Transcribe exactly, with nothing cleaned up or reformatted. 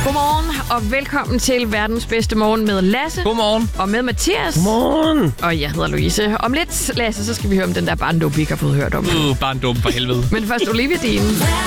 Godmorgen og velkommen til verdens bedste morgen med Lasse. Godmorgen. Og med Mathias. Godmorgen. Og jeg hedder Louise. Om lidt, Lasse, så skal vi høre om den der barndom, vi ikke har fået hørt om. Uh, barndom for helvede. Men først Olivia Dean.